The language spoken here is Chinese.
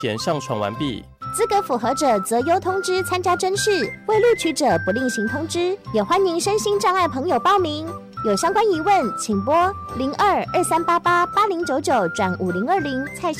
前上传完毕。 资格符合者择优通知参加甄试，未录取者不另行通知。也欢迎身心障碍朋友报名。有相关疑问，请拨0223888099转5020蔡